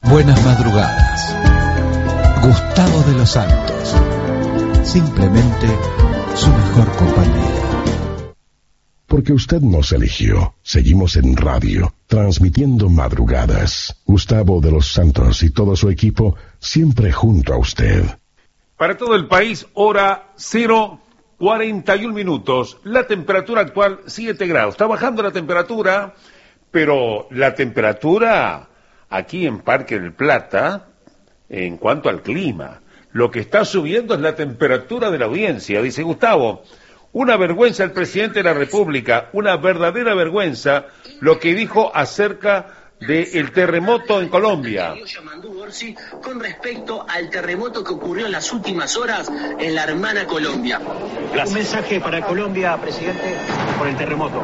Buenas madrugadas. Gustavo de los Santos. Simplemente su mejor compañía. Porque usted nos eligió, seguimos en radio, transmitiendo madrugadas. Gustavo de los Santos y todo su equipo, siempre junto a usted. Para todo el país, hora 0:41 minutos. La temperatura actual, 7 grados. Está bajando la temperatura, pero la temperatura aquí en Parque del Plata, en cuanto al clima, lo que está subiendo es la temperatura de la audiencia. Dice Gustavo, una vergüenza el presidente de la República, una verdadera vergüenza lo que dijo acerca del terremoto en Colombia. Con respecto al terremoto que ocurrió en las últimas horas en la hermana Colombia. Gracias. Un mensaje para Colombia, presidente, por el terremoto.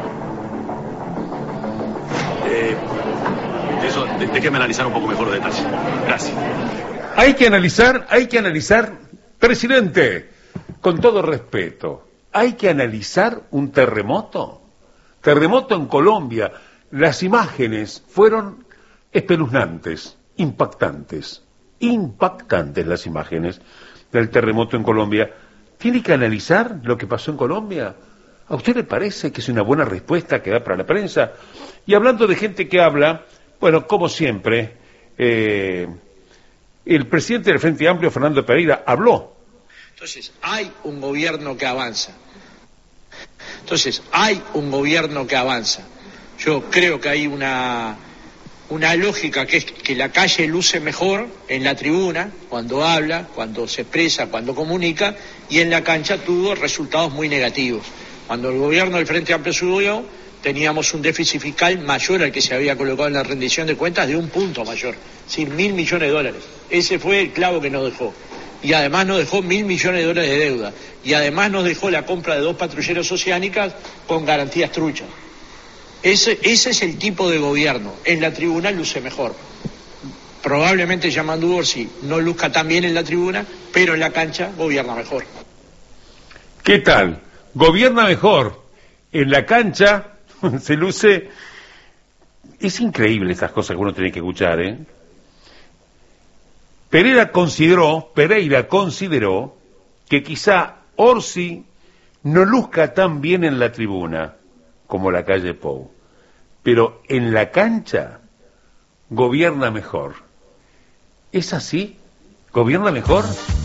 Déjeme analizar un poco mejor los detalles. Gracias. Hay que analizar, presidente, con todo respeto, hay que analizar un terremoto en Colombia. Las imágenes fueron espeluznantes, impactantes las imágenes del terremoto en Colombia. ¿Tiene que analizar lo que pasó en Colombia? ¿A usted le parece que es una buena respuesta que da para la prensa? Y hablando de gente que habla, bueno, como siempre, el presidente del Frente Amplio, Fernando Pereira, habló. Entonces, hay un gobierno que avanza. Yo creo que hay una lógica que es que la calle luce mejor en la tribuna, cuando habla, cuando se expresa, cuando comunica, y en la cancha tuvo resultados muy negativos. Cuando el gobierno del Frente Amplio subió, teníamos un déficit fiscal mayor al que se había colocado en la rendición de cuentas, de un punto mayor, es decir, $1.000 millones. Ese fue el clavo que nos dejó. Y además nos dejó $1.000 millones de deuda. Y además nos dejó la compra de 2 patrulleros oceánicas con garantías truchas. Ese es el tipo de gobierno. En la tribuna luce mejor. Probablemente Yamandu Orsi no luzca tan bien en la tribuna, pero en la cancha gobierna mejor. ¿Qué tal? Gobierna mejor. En la cancha se luce. Es increíble estas cosas que uno tiene que escuchar, ¿eh? Pereira consideró que quizá Orsi no luzca tan bien en la tribuna como la calle Pou, pero en la cancha gobierna mejor. ¿Es así? ¿Gobierna mejor?